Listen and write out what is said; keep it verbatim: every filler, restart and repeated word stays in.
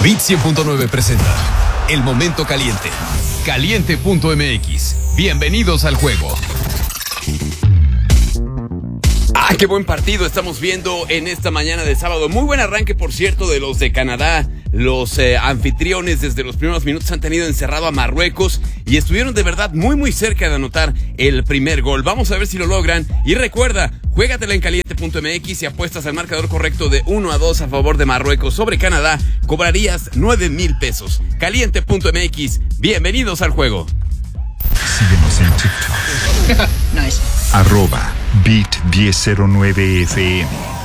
Bit cien punto nueve presenta El Momento Caliente. Caliente punto m x. Bienvenidos al juego. ¡Ah, qué buen partido estamos viendo en esta mañana de sábado! Muy buen arranque, por cierto, de los de Canadá. Los eh, anfitriones desde los primeros minutos han tenido encerrado a Marruecos y estuvieron de verdad muy muy cerca de anotar el primer gol. Vamos a ver si lo logran. Y recuerda, juégatela en caliente punto m x y apuestas al marcador correcto de uno a dos a favor de Marruecos sobre Canadá. Cobrarías nueve mil pesos. caliente punto m x. Bienvenidos al juego. Síguenos en TikTok. Nice. Arroba Bit diez cero nueve F M.